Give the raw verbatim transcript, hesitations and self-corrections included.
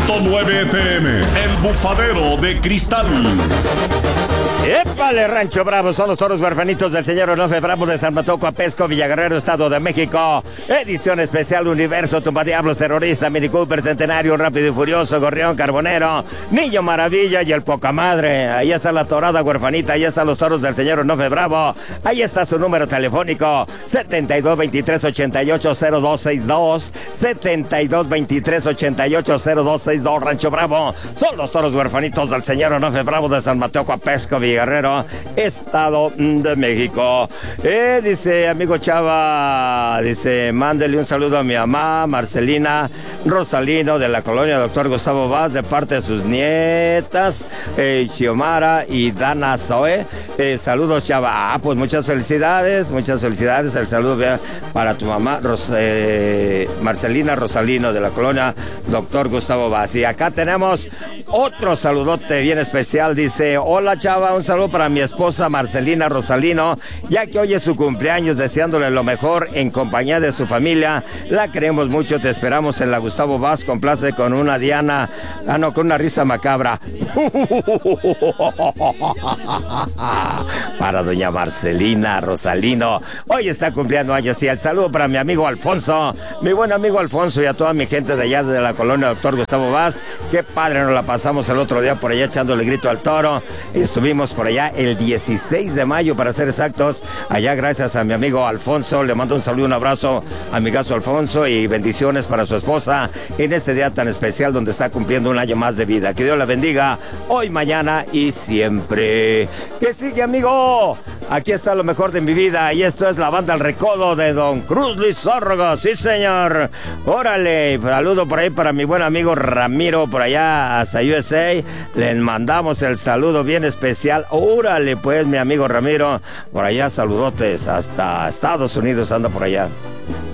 punto nueve F M, El Bufadero de Cristal. ¡Épale, Rancho Bravo! Son los toros huerfanitos del señor Onofre Bravo de San Mateo Coapesco, Villaguerrero, Estado de México. Edición especial Universo, Tumbadiablos, Terrorista, Mini Cooper, Centenario, Rápido y Furioso, Gorrión, Carbonero, Niño Maravilla y el Poca Madre. Ahí está la torada huerfanita, ahí están los toros del señor Onofre Bravo. Ahí está su número telefónico, setenta y dos, veintitrés, ochenta y ocho, cero dos sesenta y dos, setenta y dos, veintitrés, ochenta y ocho, cero dos sesenta y dos, Rancho Bravo. Son los toros huerfanitos del señor Onofre Bravo de San Mateo Coapesco, Guerrero, Estado de México. Eh, dice, amigo Chava, dice, mándele un saludo a mi mamá, Marcelina Rosalino, de la colonia Doctor Gustavo Vaz, de parte de sus nietas, eh, Xiomara y Dana Zoe. Eh, saludos, Chava. Ah, pues muchas felicidades, muchas felicidades. El saludo vea, para tu mamá, Ros, eh, Marcelina Rosalino, de la colonia Doctor Gustavo Vaz. Y acá tenemos otro saludote bien especial. Dice, hola, Chava, un saludo para mi esposa Marcelina Rosalino, ya que hoy es su cumpleaños, deseándole lo mejor en compañía de su familia. La queremos mucho, te esperamos en la Gustavo Vaz. Complace con una Diana, ah no, con una risa macabra. Para doña Marcelina Rosalino, hoy está cumpliendo años. Y el saludo para mi amigo Alfonso, mi buen amigo Alfonso, y a toda mi gente de allá de la colonia Doctor Gustavo Vaz. Qué padre nos la pasamos el otro día por allá echándole grito al toro. Estuvimos por allá el dieciséis de mayo, para ser exactos, allá gracias a mi amigo Alfonso. Le mando un saludo y un abrazo a mi gasto Alfonso, y bendiciones para su esposa en este día tan especial donde está cumpliendo un año más de vida. Que Dios la bendiga hoy, mañana y siempre. ¿Qué sigue, amigo? Aquí está lo mejor de mi vida, y esto es la banda El Recodo de Don Cruz Luis Zórroga. Sí, señor. Órale, saludo por ahí para mi buen amigo Ramiro, por allá hasta U S A. Le mandamos el saludo bien especial. Órale, pues, mi amigo Ramiro, por allá, saludotes hasta Estados Unidos, anda por allá.